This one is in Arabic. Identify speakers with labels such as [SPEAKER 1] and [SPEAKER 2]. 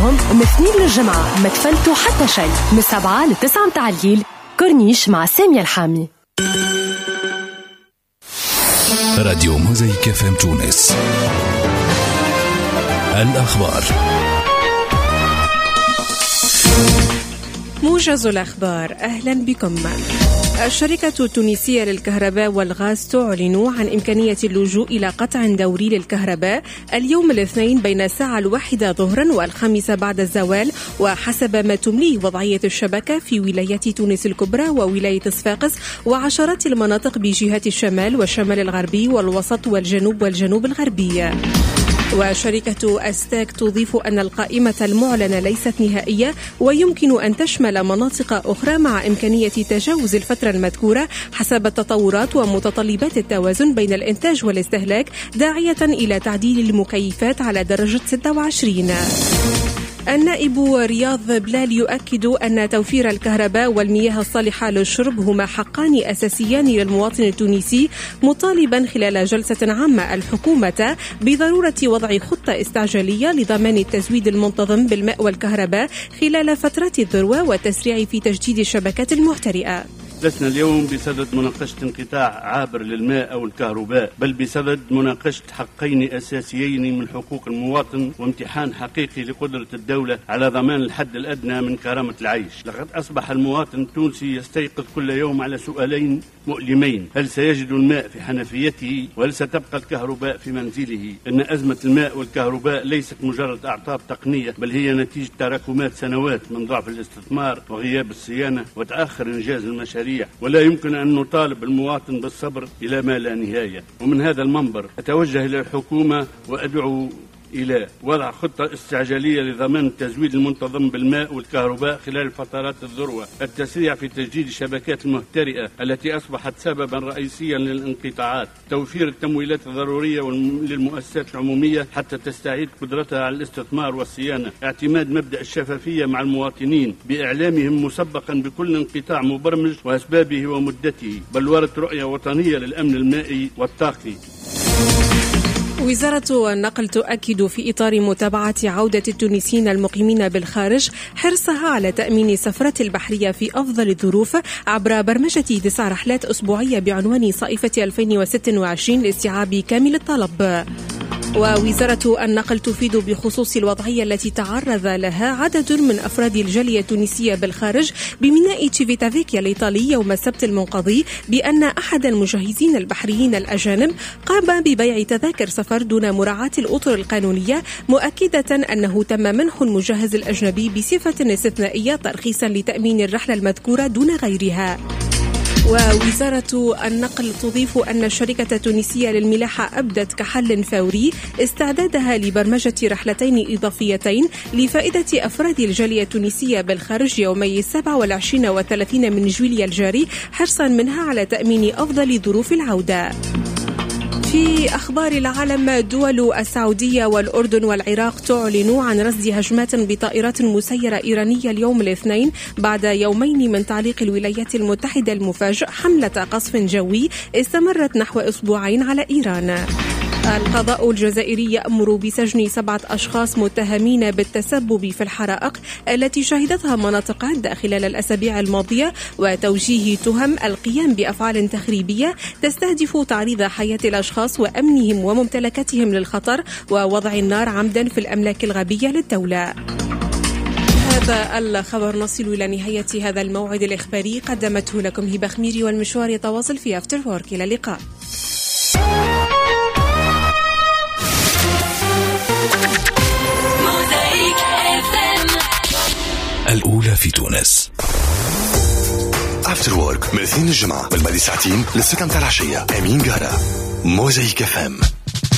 [SPEAKER 1] اليوم من 2 للجمعة، متفلتوا حتى شي من 7 ل 9 متاع الليل. كورنيش مع سامية الحامي.
[SPEAKER 2] راديو موزايك FM تونس. الأخبار.
[SPEAKER 3] موجز الأخبار، أهلا بكم. الشركة التونسية للكهرباء والغاز تعلن عن إمكانية اللجوء إلى قطع دوري للكهرباء اليوم الاثنين بين الساعة 1 ظهرا و5 بعد الزوال، وحسب ما تمليه وضعية الشبكة في ولايات تونس الكبرى وولاية صفاقس وعشرات المناطق بجهات الشمال والشمال الغربي والوسط والجنوب والجنوب الغربي. وشركة أستاك تضيف أن القائمة المعلنة ليست نهائية ويمكن أن تشمل مناطق أخرى مع إمكانية تجاوز الفترة المذكورة حسب التطورات ومتطلبات التوازن بين الإنتاج والاستهلاك، داعية إلى تعديل المكيفات على درجة 26. النائب رياض بلال يؤكد أن توفير الكهرباء والمياه الصالحة للشرب هما حقان أساسيان للمواطن التونسي، مطالبا خلال جلسة عامة الحكومة بضرورة وضع خطة استعجالية لضمان التزويد المنتظم بالماء والكهرباء خلال فترات الذروة والتسريع في تجديد الشبكات المحترقة.
[SPEAKER 4] لسنا اليوم بصدد مناقشة انقطاع عابر للماء أو الكهرباء، بل بصدد مناقشة حقين أساسيين من حقوق المواطن وامتحان حقيقي لقدرة الدولة على ضمان الحد الأدنى من كرامة العيش. لقد أصبح المواطن التونسي يستيقظ كل يوم على سؤالين مؤلمين: هل سيجد الماء في حنفيته؟ وهل ستبقى الكهرباء في منزله؟ إن أزمة الماء والكهرباء ليست مجرد أعطاب تقنية، بل هي نتيجة تراكمات سنوات من ضعف الاستثمار وغياب الصيانة وتأخر إنجاز المشاريع، ولا يمكن أن نطالب المواطن بالصبر إلى ما لا نهاية. ومن هذا المنبر أتوجه إلى الحكومة وأدعو إلى وضع خطة استعجالية لضمان التزويد المنتظم بالماء والكهرباء خلال فترات الذروة، التسريع في تجديد الشبكات المحترقة التي أصبحت سببا رئيسيا للانقطاعات، توفير التمويلات الضرورية للمؤسسات العمومية حتى تستعيد قدرتها على الاستثمار والصيانة، اعتماد مبدأ الشفافية مع المواطنين بإعلامهم مسبقا بكل انقطاع مبرمج وأسبابه ومدته، بل ورد رؤية وطنية للأمن المائي والطاقي.
[SPEAKER 3] وزارة النقل تؤكد في إطار متابعة عودة التونسيين المقيمين بالخارج حرصها على تأمين السفرة البحرية في أفضل الظروف عبر برمجة 9 رحلات أسبوعية بعنوان صيفة 2026 لاستيعاب كامل الطلب. ووزارة النقل تفيد بخصوص الوضعية التي تعرض لها عدد من أفراد الجالية التونسية بالخارج بميناء تشيفيتافيكيا الإيطالي يوم السبت المنقضي بأن أحد المجهزين البحريين الأجانب قام ببيع تذاكر سفر دون مراعاة الأطر القانونية، مؤكدة أنه تم منح المجهز الأجنبي بصفة استثنائية ترخيصا لتأمين الرحلة المذكورة دون غيرها. ووزارة النقل تضيف أن الشركة التونسية للملاحة أبدت كحل فوري استعدادها لبرمجة رحلتين إضافيتين لفائدة أفراد الجالية التونسية بالخارج يومي 27 و 30 من جويليا الجاري، حرصا منها على تأمين أفضل ظروف العودة. في أخبار العالم، دول السعودية والأردن والعراق تعلن عن رصد هجمات بطائرات مسيرة إيرانية اليوم الاثنين بعد يومين من تعليق الولايات المتحدة المفاجئ حملة قصف جوي استمرت نحو أسبوعين على إيران. القضاء الجزائري يأمر بسجن 7 أشخاص متهمين بالتسبب في الحرائق التي شهدتها مناطق عدة خلال الأسابيع الماضية، وتوجيه تهم القيام بأفعال تخريبية تستهدف تعريض حياة الأشخاص وأمنهم وممتلكاتهم للخطر ووضع النار عمدا في الأملاك الغابية للدولة. هذا الخبر نصل إلى نهاية هذا الموعد الإخباري، قدمته لكم هبة خميري، والمشوار يتواصل في أفتر وورك. إلى اللقاء.
[SPEAKER 2] الأولى في تونس.
[SPEAKER 5] أفتر وورك من 2 الجمعة، بالبالي ساعتين للستة متاع العشية. أمين قارة، موزايك FM.